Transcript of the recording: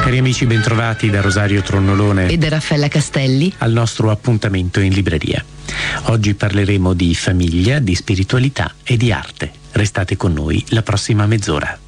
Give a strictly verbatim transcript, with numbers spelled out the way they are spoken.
Cari amici, bentrovati da Rosario Tronnolone e da Raffaella Castelli al nostro appuntamento in libreria. Oggi parleremo di famiglia, di spiritualità e di arte. Restate con noi la prossima mezz'ora.